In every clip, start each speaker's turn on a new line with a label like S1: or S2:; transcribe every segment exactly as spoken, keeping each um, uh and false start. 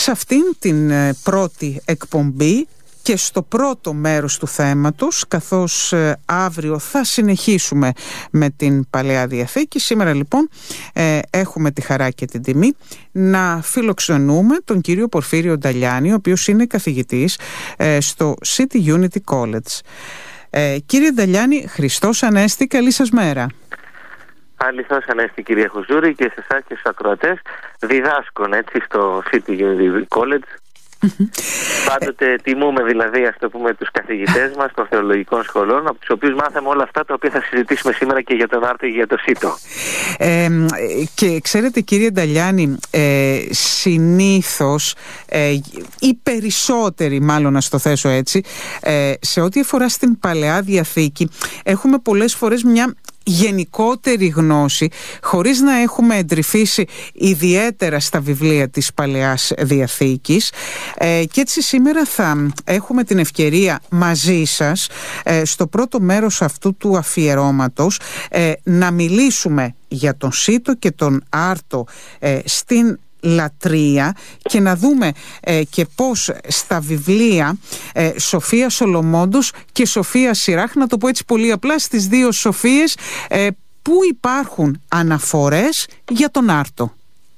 S1: Σε αυτήν την ε, πρώτη εκπομπή και στο πρώτο μέρος του θέματος, καθώς ε, αύριο θα συνεχίσουμε με την Παλαιά Διαθήκη. Σήμερα λοιπόν ε, έχουμε τη χαρά και την τιμή να φιλοξενούμε τον κύριο Πορφύριο Νταλιάνη, ο οποίος είναι καθηγητής ε, στο City Unity College. Ε, κύριε Νταλιάνη, Χριστός Ανέστη, καλή σας μέρα.
S2: Αληθώς Ανέστη, κυρία Χουζούρη, και σε εσάς και στους ακροατές. Διδάσκων έτσι στο City Unity College. Πάντοτε τιμούμε δηλαδή, ας το πούμε, τους καθηγητές μας των θεολογικών σχολών, από τους οποίους μάθαμε όλα αυτά τα οποία θα συζητήσουμε σήμερα και για τον Άρτο και για το Σίτο.
S1: Ε, και ξέρετε κύριε Νταλιάνη, ε, συνήθως ε, οι περισσότεροι, μάλλον να το θέσω έτσι, ε, σε ό,τι αφορά στην Παλαιά Διαθήκη έχουμε πολλές φορές μια γενικότερη γνώση, χωρίς να έχουμε εντρυφήσει ιδιαίτερα στα βιβλία της Παλαιάς Διαθήκης, ε, και έτσι σήμερα θα έχουμε την ευκαιρία μαζί σας ε, στο πρώτο μέρος αυτού του αφιερώματος ε, να μιλήσουμε για τον Σίτο και τον Άρτο ε, στην λατρεία και να δούμε ε, και πώς στα βιβλία ε, Σοφία Σολομόντος και Σοφία Σιράχ, να το πω έτσι πολύ απλά, στις δύο Σοφίες, ε, που υπάρχουν αναφορές για τον Άρτο.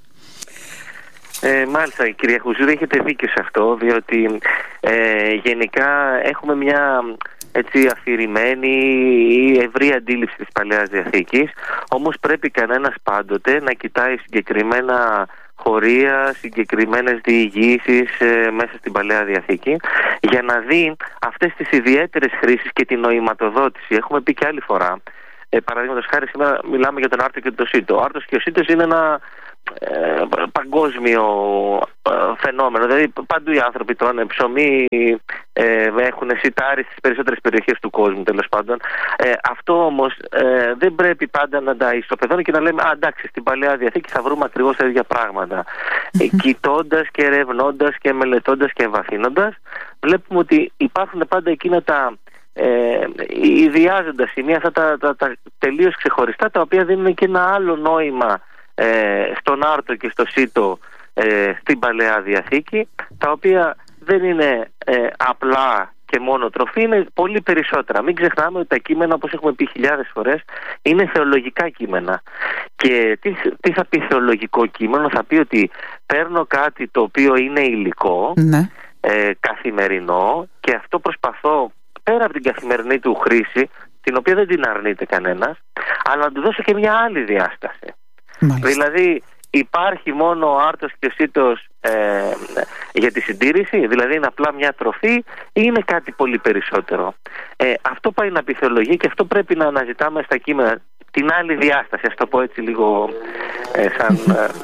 S2: Ε, μάλιστα, κυρία Χουζούρη, έχετε δίκιο σε αυτό, διότι ε, γενικά έχουμε μια έτσι αφηρημένη ή ευρύ αντίληψη της Παλαιάς Διαθήκης, όμως πρέπει κανένας πάντοτε να κοιτάει συγκεκριμένα χωρία, συγκεκριμένες διηγήσεις ε, μέσα στην Παλαιά Διαθήκη, για να δει αυτές τις ιδιαίτερες χρήσεις και την νοηματοδότηση. Έχουμε πει και άλλη φορά, ε, παραδείγματος χάρη, σήμερα μιλάμε για τον Άρτο και τον Σίτο. Ο Άρτος και ο Σίτος είναι ένα ε, παγκόσμιο ε, φαινόμενο. Δηλαδή παντού οι άνθρωποι τρώνε ψωμί, ε, έχουν σιτάρι στις περισσότερες περιοχές του κόσμου, τέλος πάντων. Ε, αυτό όμως ε, δεν πρέπει πάντα να τα ισοπεδώνουμε και να λέμε «Α, εντάξει, στην Παλαιά Διαθήκη θα βρούμε ακριβώς τα ίδια πράγματα». Ε, κοιτώντας και ερευνώντας και μελετώντας και εμβαθύνοντας, βλέπουμε ότι υπάρχουν πάντα εκείνα τα Ε, ιδιάζοντα σημεία, αυτά τα, τα, τα τελείως ξεχωριστά, τα οποία δίνουν και ένα άλλο νόημα ε, στον Άρτο και στο Σίτο ε, στην Παλαιά Διαθήκη, τα οποία δεν είναι ε, απλά και μόνο τροφή, είναι πολύ περισσότερα. Μην ξεχνάμε ότι τα κείμενα, όπως έχουμε πει χιλιάδες φορές, είναι θεολογικά κείμενα. Και τι, τι θα πει θεολογικό κείμενο? Θα πει ότι παίρνω κάτι το οποίο είναι υλικό, ναι. ε, καθημερινό, και αυτό προσπαθώ, πέρα από την καθημερινή του χρήση, την οποία δεν την αρνείται κανένας, αλλά να του δώσω και μια άλλη διάσταση. Μάλιστα. Δηλαδή υπάρχει μόνο ο Άρτος και ο Σίτος ε, για τη συντήρηση, δηλαδή είναι απλά μια τροφή, ή είναι κάτι πολύ περισσότερο? Ε, αυτό πάει να πει θεολογία, και αυτό πρέπει να αναζητάμε στα κείμενα, την άλλη διάσταση, ας το πω έτσι λίγο ε, σαν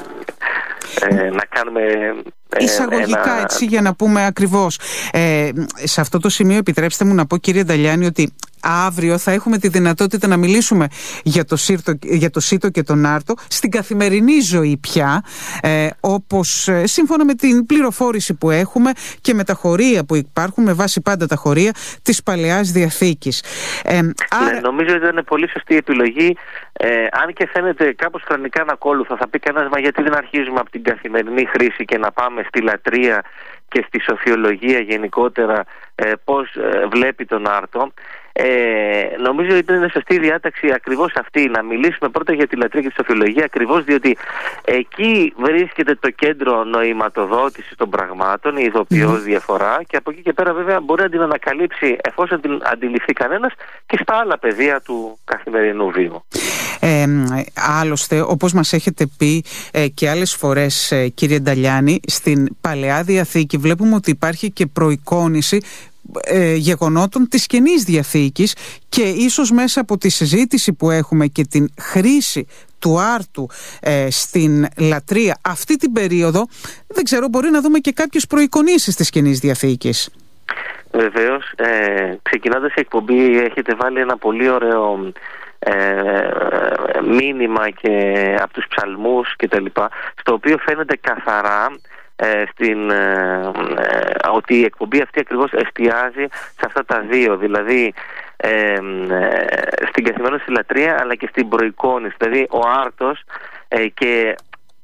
S2: ε, ε, να κάνουμε
S1: εισαγωγικά
S2: ένα...
S1: έτσι, για να πούμε ακριβώς. Ε, σε αυτό το σημείο επιτρέψτε μου να πω, κύριε Νταλιάνη, ότι αύριο θα έχουμε τη δυνατότητα να μιλήσουμε για το, Σύρτο, για το Σίτο και τον Άρτο στην καθημερινή ζωή πια, ε, όπως ε, σύμφωνα με την πληροφόρηση που έχουμε και με τα χωρία που υπάρχουν, με βάση πάντα τα χωρία της Παλαιάς Διαθήκης. Ε, άρα... ναι,
S2: νομίζω ότι ήταν πολύ σωστή επιλογή, ε, αν και φαίνεται κάπως χρονικά ανακόλουθα. Θα πει κανένας, μα γιατί δεν αρχίζουμε από την καθημερινή χρήση και να πάμε στη λατρεία και στη σοφιολογία γενικότερα, ε, πώς ε, βλέπει τον Άρτο. Ε, νομίζω ότι είναι σωστή διάταξη ακριβώς αυτή, να μιλήσουμε πρώτα για τη λατρεία και τη σοφιολογία, ακριβώς διότι εκεί βρίσκεται το κέντρο νοηματοδότησης των πραγμάτων, η ειδοποιώς mm. διαφορά, και από εκεί και πέρα βέβαια μπορεί να την ανακαλύψει, εφόσον την αντιληφθεί κανένας, και στα άλλα πεδία του καθημερινού βίου.
S1: Ε, άλλωστε, όπως μας έχετε πει ε, και άλλες φορές, ε, κύριε Νταλιάνη, στην Παλαιά Διαθήκη βλέπουμε ότι υπάρχει και προεικόνηση ε, γεγονότων της Καινής Διαθήκης, και ίσως μέσα από τη συζήτηση που έχουμε και την χρήση του Άρτου ε, στην λατρεία αυτή την περίοδο, δεν ξέρω, μπορεί να δούμε και κάποιες προεικονίσεις της Καινής Διαθήκης.
S2: Βεβαίως, ε, ξεκινώντας η εκπομπή έχετε βάλει ένα πολύ ωραίο Ε, μήνυμα και από τους ψαλμούς και τα λοιπά, στο οποίο φαίνεται καθαρά ε, στην, ε, ε, ότι η εκπομπή αυτή ακριβώς εστιάζει σε αυτά τα δύο, δηλαδή ε, ε, στην καθημερινή λατρεία αλλά και στην προεικόνηση, δηλαδή ο Άρτος ε, και ε,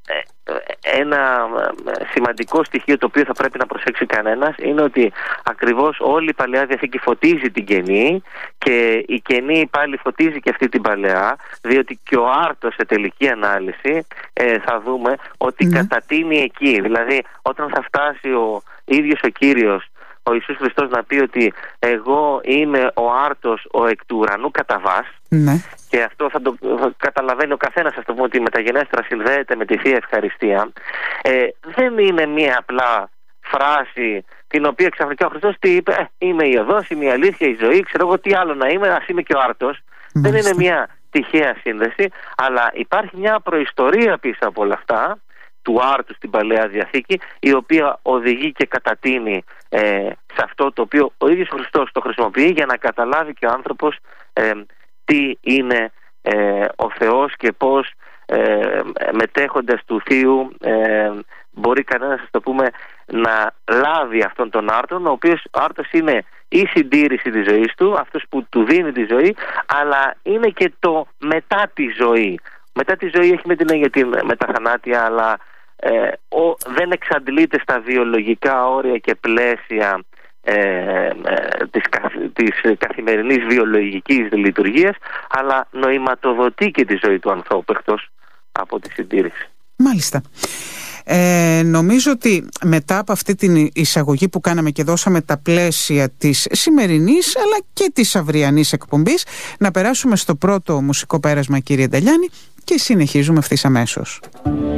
S2: ένα σημαντικό στοιχείο το οποίο θα πρέπει να προσέξει κανένας είναι ότι ακριβώς όλη η Παλαιά Διαθήκη φωτίζει την Καινή και η Καινή πάλι φωτίζει και αυτή την Παλαιά, διότι και ο Άρτος σε τελική ανάλυση ε, θα δούμε ότι mm. κατατείνει εκεί. Δηλαδή όταν θα φτάσει ο ίδιος ο Κύριος ο Ιησούς Χριστός να πει ότι εγώ είμαι ο Άρτος ο εκ του ουρανού κατά βάς, ναι. και αυτό θα το θα καταλαβαίνει ο καθένας, ας το πούμε, ότι μεταγενέστερα συνδέεται με τη Θεία Ευχαριστία, ε, δεν είναι μία απλά φράση την οποία ξαφνικά ο Χριστός τι είπε, ε, είμαι η οδός, είμαι η αλήθεια, η ζωή, ξέρω εγώ τι άλλο να είμαι, ας είμαι και ο Άρτος. Δεν είναι μία τυχαία σύνδεση, αλλά υπάρχει μια προϊστορία πίσω από όλα αυτά του Άρτου στην Παλαιά Διαθήκη, η οποία οδηγεί και κατατείνει ε, σε αυτό το οποίο ο ίδιος ο Χριστός το χρησιμοποιεί για να καταλάβει και ο άνθρωπος ε, τι είναι ε, ο Θεός και πώς ε, μετέχοντας του Θείου ε, μπορεί κανένας, ας το πούμε, να λάβει αυτόν τον Άρτον, ο οποίος ο Άρτος είναι η συντήρηση της ζωής του, αυτός που του δίνει τη ζωή, αλλά είναι και το μετά τη ζωή. Μετά τη ζωή έχει με την για τη μεταθανάτια, αλλά ε, ο, δεν εξαντλείται στα βιολογικά όρια και πλαίσια ε, ε, της, της καθημερινής βιολογικής λειτουργίας, αλλά νοηματοδοτεί και τη ζωή του ανθρώπου εκτός από τη συντήρηση.
S1: Μάλιστα. Ε, νομίζω ότι μετά από αυτή την εισαγωγή που κάναμε και δώσαμε τα πλαίσια της σημερινής αλλά και της αυριανής εκπομπής, να περάσουμε στο πρώτο μουσικό πέρασμα, κύριε Νταλιάνη, και συνεχίζουμε ευθύς αμέσως.